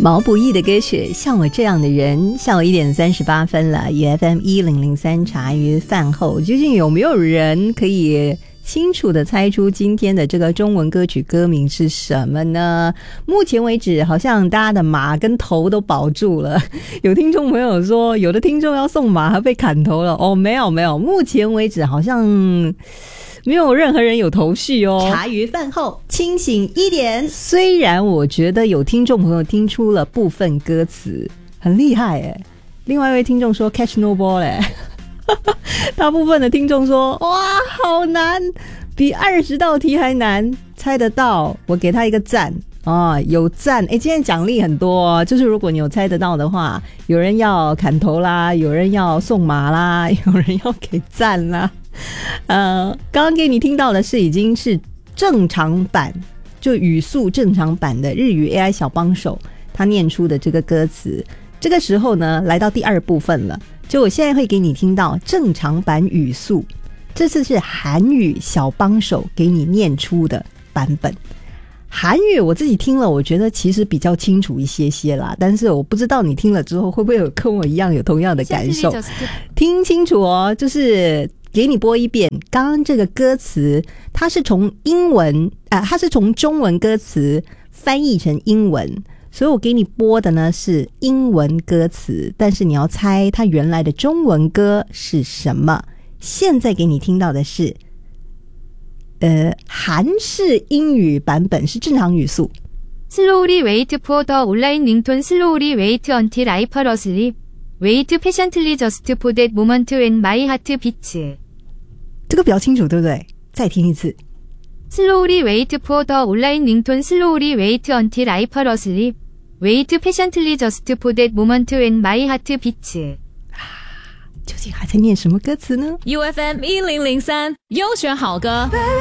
毛不易的歌曲《像我这样的人》，下午1:38了，以 FM 1003茶余饭后，究竟有没有人可以清楚的猜出今天的这个中文歌曲歌名是什么呢？目前为止好像大家的马跟头都保住了，有听众朋友说有的听众要送马还被砍头了哦，没有，目前为止好像没有任何人有头绪哦。 茶余饭后清醒一点。 虽然我觉得有听众朋友听出了部分歌词，很厉害耶。另外一位听众说 catch no ball 嘞，大部分的听众说哇好难，比20道题还难，猜得到我给他一个赞哦，有赞。今天奖励很多哦，就是如果你有猜得到的话，有人要砍头啦，有人要送马啦，有人要给赞啦。刚刚给你听到的是已经是正常版，就语速正常版的日语 AI 小帮手他念出的这个歌词。这个时候呢来到第二部分了，就我现在会给你听到正常版语速，这次是韩语小帮手给你念出的版本。韩语我自己听了我觉得其实比较清楚一些啦，但是我不知道你听了之后会不会有跟我一样有同样的感受。听清楚哦，就是给你播一遍刚刚这个歌词，它是从它是从中文歌词翻译成英文，所以我给你播的呢是英文歌词，但是你要猜它原来的中文歌是什么。现在给你听到的是韩式英语版本，是正常语速。 Slowly wait for the online ringtone. Slowly wait until I fall asleep. Wait patiently just for that moment when my heart beats. 这个比较清楚对不对？再听一次。 Slowly wait for the online ringtone. Slowly wait until I fall asleep. Wait patiently just for that moment when my heart beats. 究竟还在念什么歌词呢？ UFM 1003优选好歌。